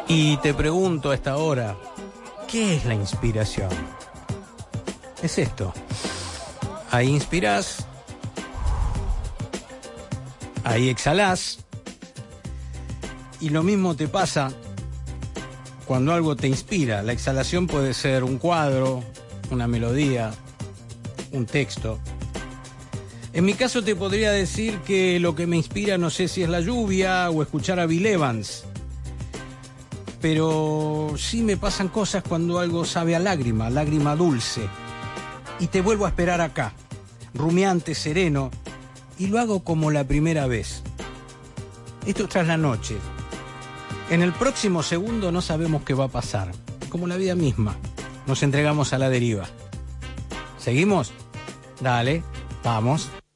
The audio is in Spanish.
Y te pregunto a esta hora, ¿qué es la inspiración? Es esto. Ahí inspirás, ahí exhalás, y lo mismo te pasa cuando algo te inspira. La exhalación puede ser un cuadro, una melodía, un texto. En mi caso te podría decir que lo que me inspira no sé si es la lluvia o escuchar a Bill Evans, pero sí me pasan cosas cuando algo sabe a lágrima, lágrima dulce, y te vuelvo a esperar acá, rumiante, sereno, y lo hago como la primera vez. Esto es Tras la Noche. En el próximo segundo no sabemos qué va a pasar, como la vida misma. Nos entregamos a la deriva. ¿Seguimos? Dale, vamos.